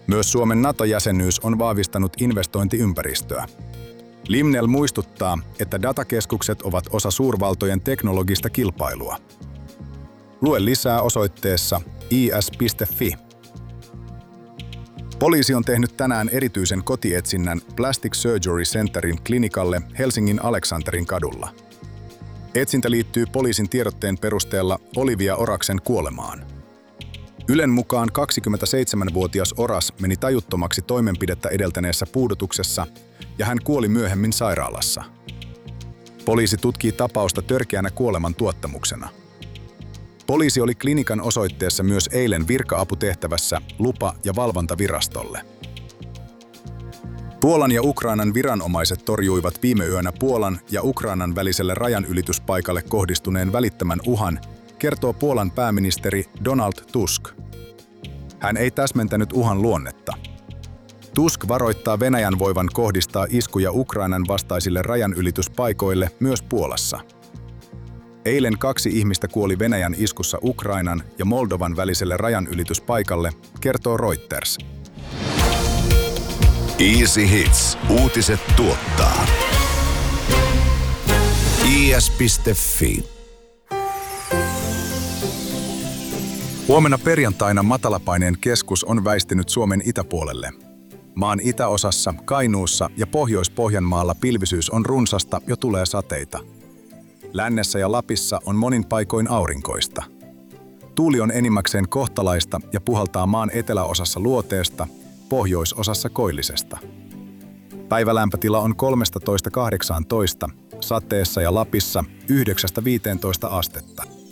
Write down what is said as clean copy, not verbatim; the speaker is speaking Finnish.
Myös Suomen NATO-jäsenyys on vahvistanut investointiympäristöä. Limnell muistuttaa, että datakeskukset ovat osa suurvaltojen teknologista kilpailua. Lue lisää osoitteessa is.fi. Poliisi on tehnyt tänään erityisen kotietsinnän Plastic Surgery Centerin klinikalle Helsingin Aleksanterin kadulla. Etsintä liittyy poliisin tiedotteen perusteella Olivia Oraksen kuolemaan. Ylen mukaan 27-vuotias Oras meni tajuttomaksi toimenpidettä edeltäneessä puudutuksessa ja hän kuoli myöhemmin sairaalassa. Poliisi tutkii tapausta törkeänä kuoleman tuottamuksena. Poliisi oli klinikan osoitteessa myös eilen virka-aputehtävässä lupa- ja valvontavirastolle. Puolan ja Ukrainan viranomaiset torjuivat viime yönä Puolan ja Ukrainan väliselle rajanylityspaikalle kohdistuneen välittömän uhan, kertoo Puolan pääministeri Donald Tusk. Hän ei täsmentänyt uhan luonnetta. Tusk varoittaa Venäjän voivan kohdistaa iskuja Ukrainan vastaisille rajanylityspaikoille myös Puolassa. Eilen 2 ihmistä kuoli Venäjän iskussa Ukrainan ja Moldovan väliselle rajanylityspaikalle, kertoo Reuters. Easy Hits. Uutiset tuottaa. is.fi. Huomenna perjantaina matalapaineen keskus on väistynyt Suomen itäpuolelle. Maan itäosassa, Kainuussa ja Pohjois-Pohjanmaalla pilvisyys on runsasta ja tulee sateita. Lännessä ja Lapissa on monin paikoin aurinkoista. Tuuli on enimmäkseen kohtalaista ja puhaltaa maan eteläosassa luoteesta, pohjoisosassa koillisesta. Päivälämpötila on 13–18, sateessa ja Lapissa 9–15 astetta.